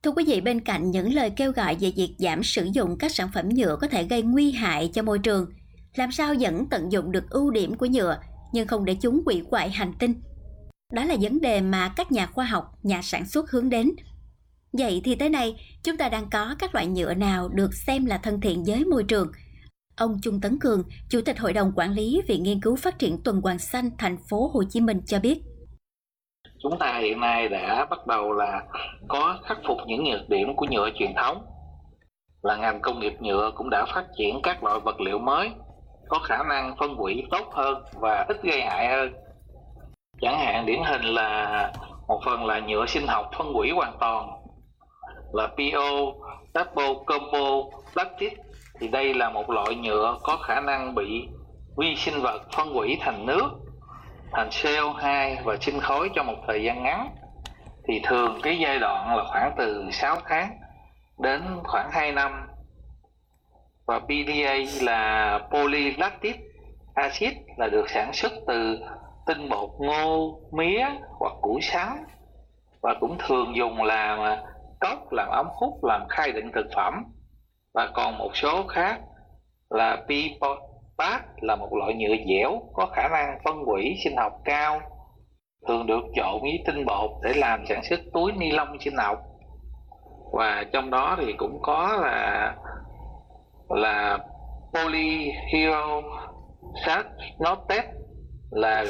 Thưa quý vị, bên cạnh những lời kêu gọi về việc giảm sử dụng các sản phẩm nhựa có thể gây nguy hại cho môi trường, làm sao vẫn tận dụng được ưu điểm của nhựa nhưng không để chúng hủy hoại hành tinh? Đó là vấn đề mà các nhà khoa học, nhà sản xuất hướng đến. Vậy thì tới nay, chúng ta đang có các loại nhựa nào được xem là thân thiện với môi trường? Ông Trung Tấn Cường, Chủ tịch Hội đồng Quản lý Viện Nghiên cứu Phát triển Tuần hoàn xanh thành phố Hồ Chí Minh cho biết. Chúng ta hiện nay đã bắt đầu là có khắc phục những nhược điểm của nhựa truyền thống. Là ngành công nghiệp nhựa cũng đã phát triển các loại vật liệu mới có khả năng phân hủy tốt hơn và ít gây hại hơn. Chẳng hạn điển hình là một phần là nhựa sinh học phân hủy hoàn toàn là PO Double Combo Plastic. Thì đây là một loại nhựa có khả năng bị vi sinh vật phân hủy thành nước, thành CO2 và sinh khói trong một thời gian ngắn. Thì thường cái giai đoạn là khoảng từ 6 tháng đến khoảng 2 năm. Và PDA là Polylactic Acid là được sản xuất từ tinh bột ngô, mía hoặc củ sắn và cũng thường dùng làm cốc, làm ống hút, làm khai đựng thực phẩm. Và còn một số khác là PPAT là một loại nhựa dẻo có khả năng phân hủy sinh học cao, thường được trộn với tinh bột để làm sản xuất túi ni lông sinh học. Và trong đó thì cũng có là polyhero sat notet là